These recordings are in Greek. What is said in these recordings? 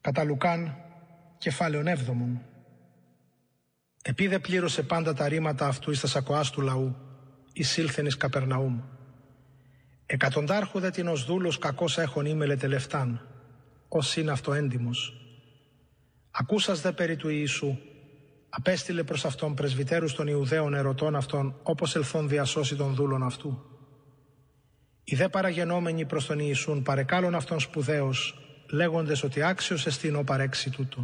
Κατά Λουκάν, κεφάλαιον 7. Επίδε πλήρωσε πάντα τα ρήματα αυτού εις τα σακοάς του λαού, εισήλθεν εις Καπερναούμ. Εκατοντάρχου δε την ως δούλος κακός έχων ήμελε τελευτάν, ως είναι αυτό έντιμος. Ακούσας δε περί του Ιησού, απέστειλε προς αυτόν πρεσβυτέρους των Ιουδαίων ερωτών αυτών, όπως ελθόν διασώσει των δούλων αυτού. Οι δε παραγενόμενοι προς τον Ιησούν παρεκάλων αυτόν σπουδαίως, λέγοντες ότι άξιος εστίν ο παρέξει τούτο.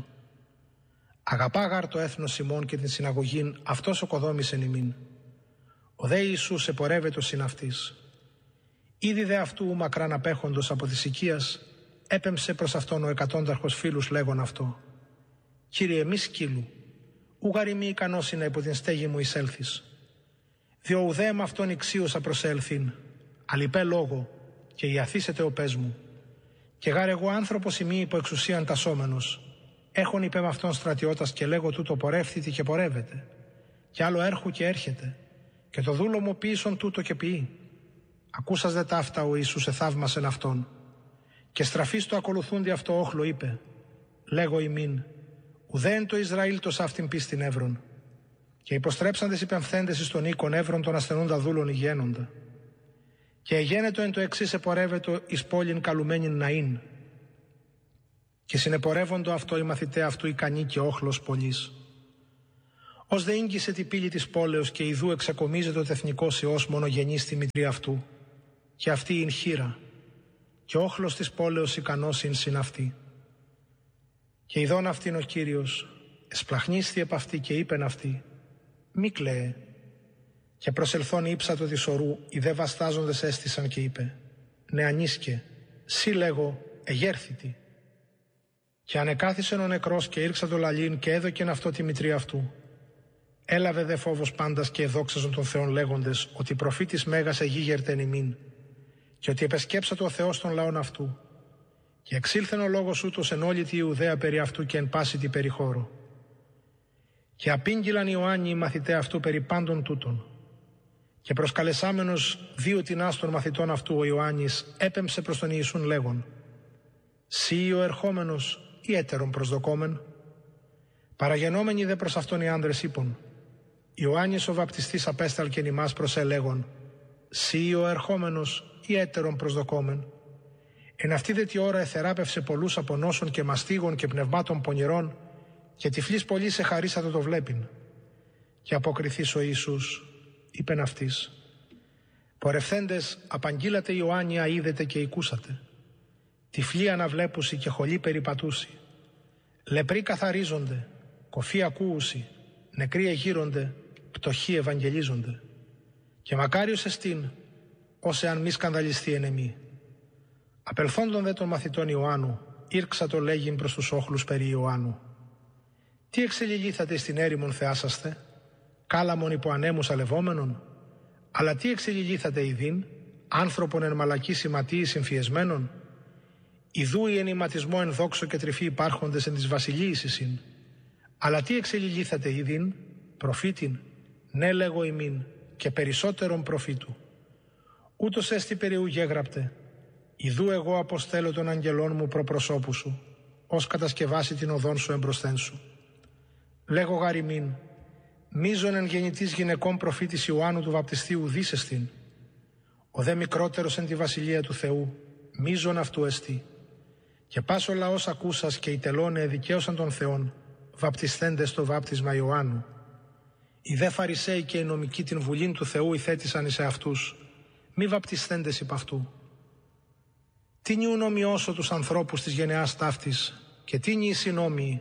Αγαπά γάρ το έθνος ημών και την συναγωγήν, αυτός οκοδόμησεν ημίν. Ο δε Ιησούς επορεύεται συν αυτής. Ήδη δε αυτού μακράν απέχοντος από της οικίας, έπεμψε προς αυτόν ο εκατόνταρχος φίλους λέγον αυτό. Κύριε, μη σκύλου, ούγαρη μη ικανός είναι υπό την στέγη μου εισέλθεις. Διό ουδέ με αυτόν ηξίωσα προσέλθην, αλιπέ λόγο, και ιαθήσετε ο πες μου. Και γάρ εγώ άνθρωπος ημί υπό εξουσίαν τασσόμενος, έχων υπέ με αυτόν στρατιώτας και λέγω τούτο πορεύθητη και πορεύεται. Κι άλλο έρχου και έρχεται, και το δούλο μου ποιήσον τούτο και ποιεί. Ακούσας δε ταύτα ο Ιησούς εθαύμασεν αυτόν, και στραφής το ακολουθούντι αυτό όχλο είπε, λέγω ημίν, ουδέν το Ισραήλ το σάφτην πίστην εύρων. Και υποστρέψαντες υπεμφθέντες εις τον οίκον εύρων των ασθενούντα δούλων υγιαίνοντα. Και εγένετο εν το εξής επορεύετο εις πόλην καλουμένην ναήν. Και συνεπορεύοντο αυτό οι μαθητέ αυτού ικανοί και όχλος πολλής. Ως δε ήγγισε την πύλη της πόλεως και ιδού εξακομίζεται ο τεθνικός Υιός μονογενής στη μητρή αυτού, και αυτή ειν χήρα, και όχλος της πόλεως ικανός ειν συν αυτή. Και ειδών αυτήν ο Κύριος, εσπλαχνίσθη επ' αυτή και είπεν αυτή, μη κλαίε. Και προσελθόν ύψατο της ορού, οι δε βαστάζοντες έστησαν και είπε, νεανίσκε, σύ λέγω, εγέρθητη. Και ανεκάθισεν ο νεκρός και ήρξα το λαλήν και έδωκεν αυτό τη μητρή αυτού. Έλαβε δε φόβος πάντας και εδόξαζον τον Θεόν λέγοντες ότι προφήτης μέγας εγίγερτεν ημίν και ότι επεσκέψατο ο Θεός των λαών αυτού. Και εξήλθεν ο λόγος ούτως εν όλη τη Ιουδαία περί αυτού και εν πάση τη περιχώρο. Και απήγγειλαν Ιωάννη οι μαθητέ αυτού περί πάντων τούτων. Και προσκαλεσάμενος δύο τινάς των μαθητών αυτού ο Ιωάννης έπεμψε προς τον Ιησούν λέγον, «Σύ ο ερχόμενος ή έτερον προσδοκόμεν». Παραγενόμενοι δε προς αυτόν οι άνδρες είπον, «Ιωάννης ο βαπτιστής απέσταλκεν ημάς προς ελέγον, σύ ο ερχόμενος ή έτερον προσδοκόμεν». Εν αυτή δε τη ώρα εθεράπευσε πολλούς από νόσων και μαστίγων και πνευμάτων πονηρών και τυφλής πολλής εχαρίσατο το βλέπειν. Και αποκριθείς ο Ιησούς, είπεν αυτής, «Πορευθέντες απαγγείλατε Ιωάννη αείδετε και οικούσατε. Τυφλοί αναβλέπουσι και χολοί περιπατούσι. Λεπροί καθαρίζονται, κοφοί ακούουσι, νεκροί εγείρονται, πτωχοί ευαγγελίζονται. Και μακάριος εστίν, ως εάν μη σκανδαλιστεί εν εμή». Απελθόντων δε των μαθητών Ιωάννου, ήρξα το λέγειν προς τους όχλους περί Ιωάννου. Τι εξελιλήθατε στην έρημον θεάσαστε, κάλαμον υπό ανέμους αλευόμενον, αλλά τι εξελιλήθατε ειδήν, άνθρωπον εν μαλακή σηματίη συμφιεσμένων, ιδού η ενηματισμό εν δόξο και τρυφή υπάρχοντες εν της βασιλείης εισήν. Αλλά τι εξελιλήθατε ειδήν, προφήτην, ναι λέγω ημίν, και περισσότερον προφήτου. Ούτως έστι περιού γέγραπτε, ιδού εγώ αποστέλω των αγγελών μου προπροσώπου σου, ως κατασκευάσει την οδόν σου εμπροσθέν σου. Λέγω γαριμήν, μίζων εν γεννητής γυναικών προφήτης Ιωάννου του βαπτιστή ουδής εστίν. Ο δε μικρότερος εν τη βασιλεία του Θεού, μίζων αυτού εστί. Και πάσο λαός ακούσας και οι τελώνε εδικαίωσαν τον Θεόν, βαπτισθέντες στο βάπτισμα Ιωάννου. Οι δε Φαρισαίοι και οι νομικοί την βουλήν του Θεού ηθέτησαν εις εαυτούς, μη βαπτισθέντες υπ' αυτού. Τι νιούν ομοιώσω τους ανθρώπους της γενεάς ταύτης και τι νιεί συνόμοιοι.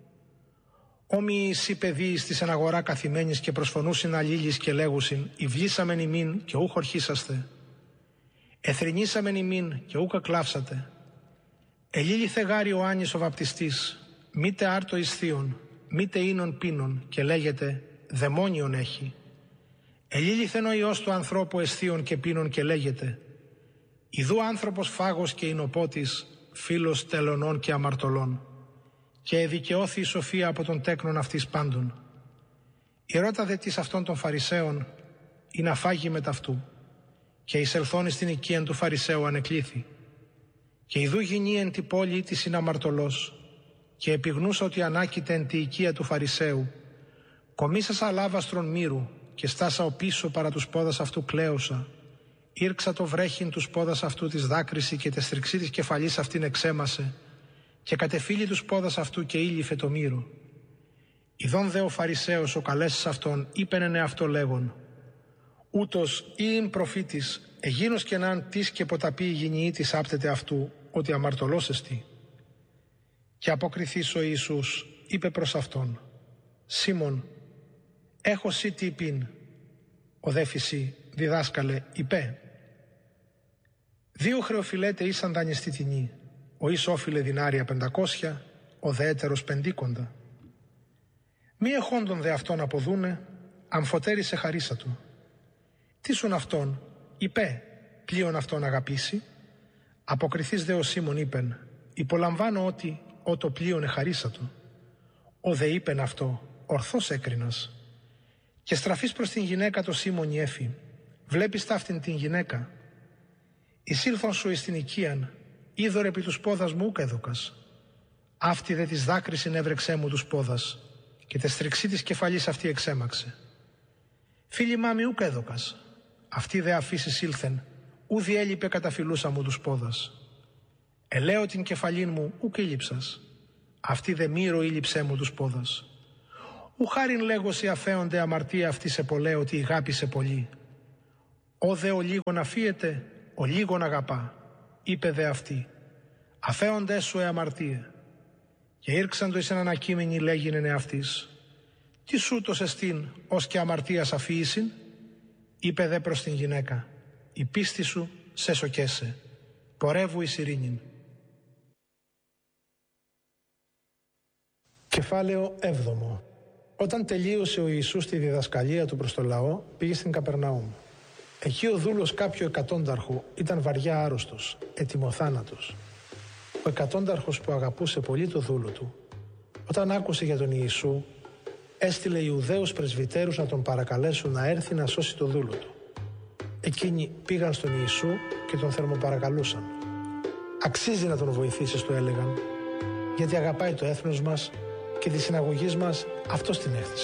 Όμοιοι εσύ παιδίοι της εν αγορά καθημένης και προσφωνούσιν αλλήλεις και λέγουσιν, «Ιβλήσαμεν ημίν και ούχ ορχήσαστε. Εθρηνήσαμεν ημίν και ούκ εκλάψατε. Ελήληθε γάρ Ιωάννης ο βαπτιστής, μήτε άρτο εις θείον, μήτε ίνον πίνον και λέγεται, δαιμόνιον έχει. Ελήληθεν ο Υιός του ανθρώπου εσθείων και πίνων και λέγεται, ιδού άνθρωπος φάγος και εινοπότης, φίλος τελωνών και αμαρτωλών. Και εδικαιώθη η σοφία από τον τέκνον αυτής πάντων. Η ρώτα δε της αυτών των Φαρισαίων είναι να φάγει με ταυτού. Και εισελθώνει στην οικίαν του Φαρισαίου ανεκλήθη. Και ιδού γινή εν τη πόλη της είναι αμαρτωλός, και επιγνούσα ότι ανάκηται εν τη οικία του Φαρισαίου, κομίσασα αλάβαστρον μύρου και στάσα ο πίσω παρά τους πόδας αυτού κλαίωσα, ήρξα το βρέχειν τους πόδας αυτού της δάκρυση και τε στριξή της κεφαλής αυτήν εξέμασε και κατεφύλει τους πόδας αυτού και ήλυφε το μύρο. Ιδών δε ο Φαρισαίος ο καλέσας αυτόν είπεν εν εαυτό λέγον, ούτως ειν προφήτης εγίνος και ναν της και ποταπή η γυνιή της άπτεται αυτού ότι αμαρτωλός εστι. Και αποκριθείς ο Ιησούς είπε προς αυτόν, Σίμων, έχω σύ τι πίν, ο δε φυσί διδάσκαλε είπε. 2 χρεοφυλέτε ήσαν δανειστή τινή, ο εις όφιλε δινάρια 500, ο δε έτερος 50. Μη εχόντων δε αυτόν αποδούνε, αμφωτέρισε χαρίσα του. Τι σουν αυτόν, είπε, πλοίον αυτόν αγαπήσει. Αποκριθείς δε ο Σίμων είπεν, υπολαμβάνω ότι το πλοίον εχαρίσα του. Ο δε είπεν αυτό, ορθώς έκρινας. Και στραφείς προς την γυναίκα το Σίμων Ιέφη, βλέπεις ταύτην την γυναίκα. Εισήλθον σου εις την οικίαν, είδωρ επί τους πόδας μου ουκ έδωκας. Αυτή δε της δάκρυσιν έβρεξέ μου τους πόδας, και τε στριξή της κεφαλής αυτή εξέμαξε. Φίλοι μάμι ουκ έδωκας, αυτή δε αφήσεις ήλθεν, ου διέλειπε καταφυλούσα μου τους πόδας. Ελέω την κεφαλήν μου ουκ ήλυψας, αυτή δε μύρο ήλυψέ μου τους πόδας. Ου χάριν λέγωση αφέονται αμαρτία αυτή σε πολλέ ότι ηγάπησε πολύ. Ο δε ο λίγον αφίεται, ο λίγον αγαπά, είπε δε αυτή, αφέονται σου αμαρτίε. Και ήρξαν το εις έναν ακείμενη λέγειν εαυτής, τι σούτος εστίν ως και αμαρτίας αφίησιν, είπε δε προς την γυναίκα, η πίστη σου σε σοκέσε, πορεύου εις ειρήνην. Κεφάλαιο 7. Όταν τελείωσε ο Ιησούς τη διδασκαλία του προς το λαό, πήγε στην Καπερναούμ. Εκεί ο δούλος κάποιου εκατόνταρχου ήταν βαριά άρρωστος, ετοιμοθάνατος. Ο εκατόνταρχος που αγαπούσε πολύ το δούλο του, όταν άκουσε για τον Ιησού, έστειλε Ιουδαίους πρεσβυτέρους να τον παρακαλέσουν να έρθει να σώσει το δούλο του. Εκείνοι πήγαν στον Ιησού και τον θερμοπαρακαλούσαν. «Αξίζει να τον βοηθήσεις», του έλεγαν, «γιατί αγαπάει το έθνος μας και τη συναγωγής μας αυτός την έχτισε».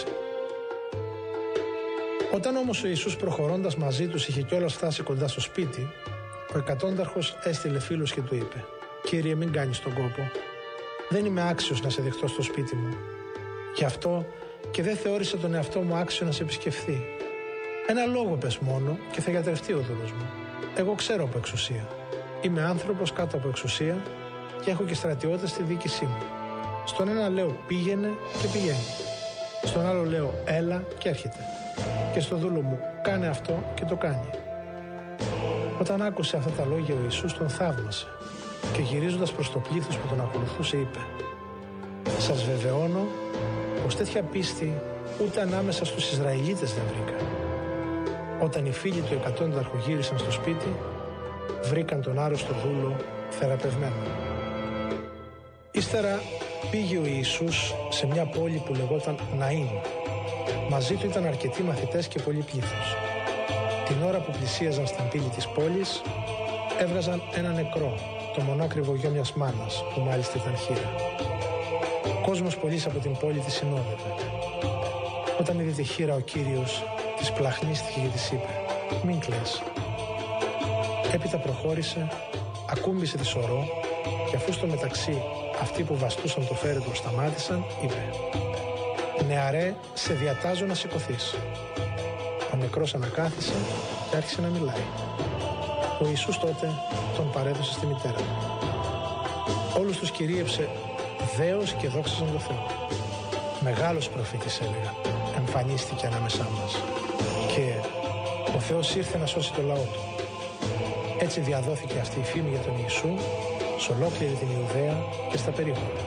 Όταν όμως ο Ιησούς προχωρώντας μαζί τους είχε κιόλας φτάσει κοντά στο σπίτι, ο εκατόνταρχος έστειλε φίλους και του είπε, «Κύριε, μην κάνεις τον κόπο. Δεν είμαι άξιος να σε δεχτώ στο σπίτι μου. Γι' αυτό και δεν θεώρησα τον εαυτό μου άξιο να σε επισκεφθεί. Ένα λόγο πες μόνο και θα γιατρευτεί ο δούλος μου. Εγώ ξέρω από εξουσία. Είμαι άνθρωπος κάτω από εξουσία και έχω και στρατιώτες στη διοίκησή μου. Στον ένα λέω πήγαινε και πηγαίνει. Στον άλλο λέω έλα και έρχεται. Και στο δούλο μου κάνε αυτό και το κάνει». Όταν άκουσε αυτά τα λόγια ο Ιησούς τον θαύμασε και γυρίζοντας προς το πλήθος που τον ακολουθούσε είπε, «Σας βεβαιώνω πως τέτοια πίστη ούτε ανάμεσα στους Ισραηλίτες δεν βρήκα». Όταν οι φίλοι του εκατόνταρχου γύρισαν στο σπίτι, βρήκαν τον άρρωστο δούλο θεραπευμένο. Ύστερα πήγε ο Ιησούς σε μια πόλη που λεγόταν Ναΐν. Μαζί του ήταν αρκετοί μαθητές και πολύ πλήθος. Την ώρα που πλησίαζαν στην πύλη της πόλης, έβγαζαν ένα νεκρό, το μονάκριβο γιο μιας μάνας, που μάλιστα ήταν χήρα. Ο κόσμος πολύς από την πόλη τη συνόδευε. Όταν είδε τη χήρα ο Κύριος, της πλαχνίστηκε και της είπε, «Μην κλαις». Έπειτα προχώρησε, ακούμπησε τη σωρό και αφού στο μεταξύ αυτοί που βαστούσαν το φέρετρο σταμάτησαν, είπε, «Νεαρέ, σε διατάζω να σηκωθείς». Ο νεκρός ανακάθισε και άρχισε να μιλάει. Ο Ιησούς τότε τον παρέδωσε στη μητέρα του. Όλους τους κυρίεψε δέος και δόξαζαν το Θεό. «Μεγάλος προφήτης», έλεγαν, «εμφανίστηκε ανάμεσά μας και ο Θεός ήρθε να σώσει το λαό του». Έτσι διαδόθηκε αυτή η φήμη για τον Ιησού σε ολόκληρη την Ιουδαία και στα περίχωρα.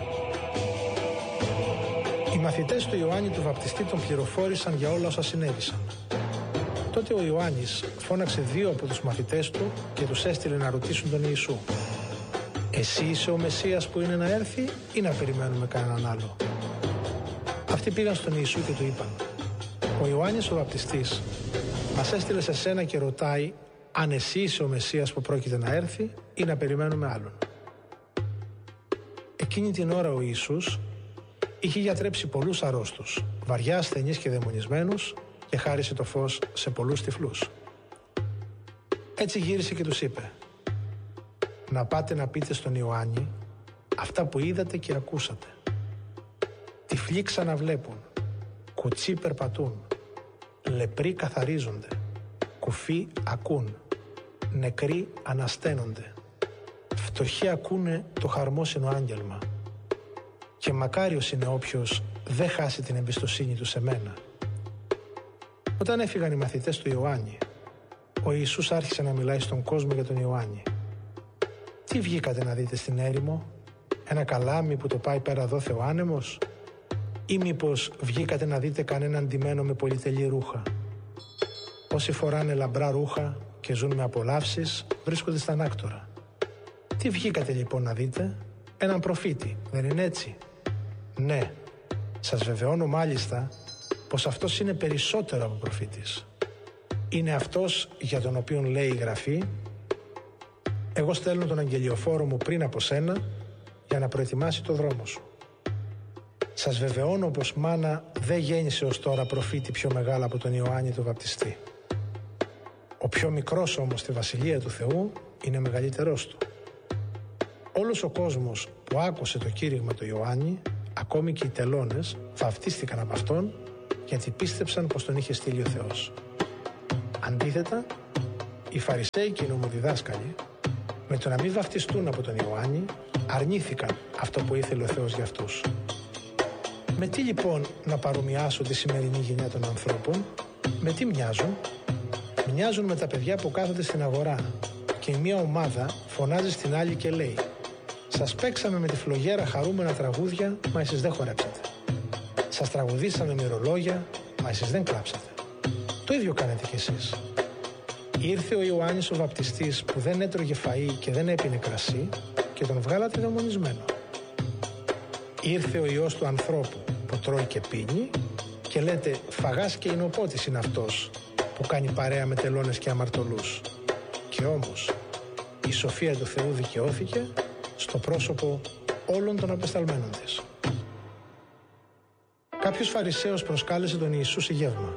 Οι μαθητές του Ιωάννη του Βαπτιστή τον πληροφόρησαν για όλα όσα συνέβησαν. Τότε ο Ιωάννης φώναξε 2 από τους μαθητές του και τους έστειλε να ρωτήσουν τον Ιησού, «Εσύ είσαι ο Μεσσίας που είναι να έρθει ή να περιμένουμε κανέναν άλλο?» Αυτοί πήγαν στον Ιησού και του είπαν, «Ο Ιωάννης ο Βαπτιστής μας έστειλε σε σένα και ρωτάει αν εσύ είσαι ο Μεσσίας που πρόκειται να έρθει ή να περιμένουμε άλλον». Εκείνη την ώρα ο Ιησούς είχε γιατρέψει πολλούς αρρώστους, βαριά ασθενείς και δαιμονισμένους, και χάρισε το φως σε πολλούς τυφλούς. Έτσι γύρισε και τους είπε: «Να πάτε να πείτε στον Ιωάννη αυτά που είδατε και ακούσατε. Τυφλοί ξαναβλέπουν, κουτσοί περπατούν, λεπροί καθαρίζονται, κουφοί ακούν, νεκροί ανασταίνονται, φτωχοί ακούνε το χαρμόσυνο άγγελμα. Και μακάριος είναι όποιος δεν χάσει την εμπιστοσύνη του σε μένα». Όταν έφυγαν οι μαθητές του Ιωάννη, ο Ιησούς άρχισε να μιλάει στον κόσμο για τον Ιωάννη. «Τι βγήκατε να δείτε στην έρημο, ένα καλάμι που το πάει πέρα δόθε ο άνεμος, ή μήπως βγήκατε να δείτε κανέναν ντυμένο με πολυτελή ρούχα? Όσοι φοράνε λαμπρά ρούχα και ζουν με απολαύσεις βρίσκονται στα ανάκτορα. Τι βγήκατε λοιπόν να δείτε? Έναν προφήτη, δεν είναι έτσι? Ναι, σας βεβαιώνω μάλιστα πως αυτός είναι περισσότερο από προφήτης. Είναι αυτός για τον οποίον λέει η Γραφή: «Εγώ στέλνω τον αγγελιοφόρο μου πριν από σένα για να προετοιμάσει το δρόμο σου». Σας βεβαιώνω πως μάνα δεν γέννησε ως τώρα προφήτη πιο μεγάλο από τον Ιωάννη τον Βαπτιστή. Ο πιο μικρός όμως στη Βασιλεία του Θεού είναι μεγαλύτερός του. Όλος ο κόσμος που άκουσε το κήρυγμα του Ιωάννη, ακόμη και οι τελώνες, βαφτίστηκαν από αυτόν, γιατί πίστεψαν πως τον είχε στείλει ο Θεός. Αντίθετα, οι Φαρισαίοι και οι νομοδιδάσκαλοι, με το να μην βαφτιστούν από τον Ιωάννη, αρνήθηκαν αυτό που ήθελε ο Θεός για αυτούς. Με τι λοιπόν να παρομοιάσω τη σημερινή γενιά των ανθρώπων? Με τι μοιάζουν? Μοιάζουν με τα παιδιά που κάθονται στην αγορά και η μία ομάδα φωνάζει στην άλλη και λέει: «Σας παίξαμε με τη φλογέρα χαρούμενα τραγούδια, μα εσείς δεν χορέψατε. Σας τραγουδήσαμε μυρολόγια, μα εσείς δεν κλάψατε». Το ίδιο κάνετε κι εσείς. Ήρθε ο Ιωάννης ο Βαπτιστής που δεν έτρωγε φαΐ και δεν έπινε κρασί και τον βγάλατε δαιμονισμένο. Ήρθε ο Υιός του ανθρώπου που τρώει και πίνει και λέτε φαγάς και εινοπότης είναι αυτός που κάνει παρέα με τελώνες και αμαρτωλούς. Και όμως η σοφία του Θεού δικαιώθηκε στο πρόσωπο όλων των απεσταλμένων της. Κάποιος Φαρισαίος προσκάλεσε τον Ιησού σε γεύμα.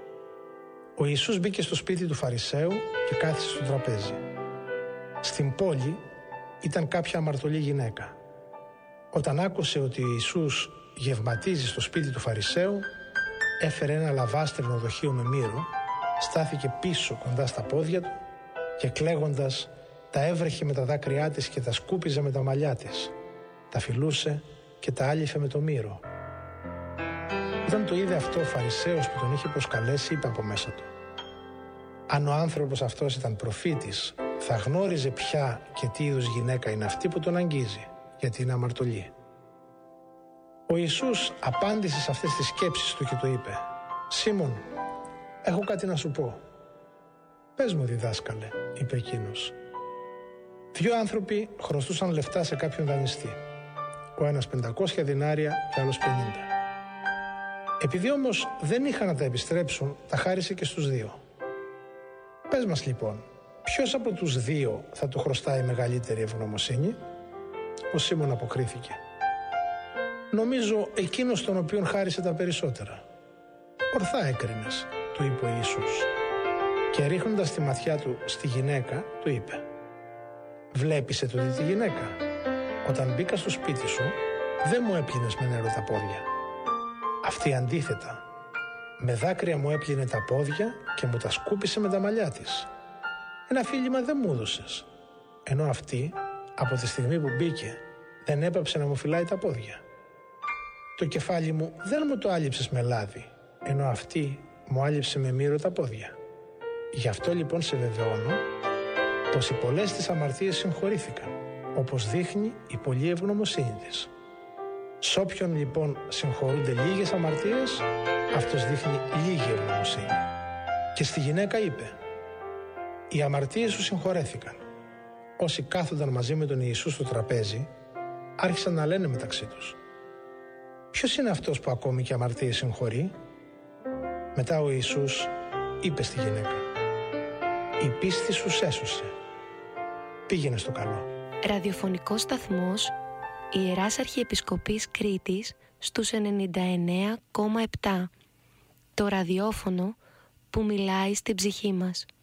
Ο Ιησούς μπήκε στο σπίτι του Φαρισαίου και κάθισε στο τραπέζι. Στην πόλη ήταν κάποια αμαρτωλή γυναίκα. Όταν άκουσε ότι ο Ιησούς γευματίζει στο σπίτι του Φαρισαίου, έφερε ένα λαβάστρινο δοχείο με μύρο, στάθηκε πίσω κοντά στα πόδια του και κλαίγοντας τα έβρεχε με τα δάκρυά της και τα σκούπιζε με τα μαλλιά της. Τα φιλούσε και τα άλυφε με το μύρο. Όταν το είδε αυτό ο Φαρισαίος που τον είχε προσκαλέσει, είπε από μέσα του: «Αν ο άνθρωπος αυτός ήταν προφήτης, θα γνώριζε ποια και τι είδους γυναίκα είναι αυτή που τον αγγίζει, γιατί είναι αμαρτωλή». Ο Ιησούς απάντησε σε αυτές τις σκέψεις του και του είπε: «Σίμων, έχω κάτι να σου πω». «Πες μου, διδάσκαλε», είπε εκείνος. 2 άνθρωποι χρωστούσαν λεφτά σε κάποιον δανειστή. Ο ένας 500 δινάρια και άλλος 50. Επειδή όμως δεν είχαν να τα επιστρέψουν, τα χάρισε και στους 2. «Πες μας λοιπόν, ποιος από τους 2 θα του χρωστάει μεγαλύτερη ευγνωμοσύνη?» Ο Σίμων αποκρίθηκε: «Νομίζω εκείνος τον οποίον χάρισε τα περισσότερα». «Ορθά έκρινες», του είπε ο Ιησούς. Και ρίχνοντας τη ματιά του στη γυναίκα, του είπε: «Βλέπεις τούτη τη γυναίκα? Όταν μπήκα στο σπίτι σου, δεν μου έπλυνες με νερό τα πόδια. Αυτή αντίθετα, με δάκρυα μου έπλυνε τα πόδια και μου τα σκούπισε με τα μαλλιά της. Ένα φίλημα δεν μου έδωσες. Ενώ αυτή, από τη στιγμή που μπήκε, δεν έπαψε να μου φυλάει τα πόδια. Το κεφάλι μου δεν μου το άλυψες με λάδι, ενώ αυτή μου άλυψε με μύρο τα πόδια. Γι' αυτό λοιπόν σε βεβαιώνω πως οι πολλές της αμαρτίες συγχωρήθηκαν, όπως δείχνει η πολλή ευγνωμοσύνη της. Σ' όποιον λοιπόν συγχωρούνται λίγες αμαρτίες, αυτός δείχνει λίγη ευγνωμοσύνη». Και στη γυναίκα είπε: «Οι αμαρτίες σου συγχωρέθηκαν». Όσοι κάθονταν μαζί με τον Ιησού στο τραπέζι, άρχισαν να λένε μεταξύ τους: «Ποιος είναι αυτός που ακόμη και αμαρτίες συγχωρεί?» Μετά ο Ιησούς είπε στη γυναίκα: «Η πίστη σου σέσωσε. Πήγαινε στο καλό». Ραδιοφωνικός σταθμός Ιεράς Αρχιεπισκοπής Κρήτης στους 99,7. Το ραδιόφωνο που μιλάει στην ψυχή μας.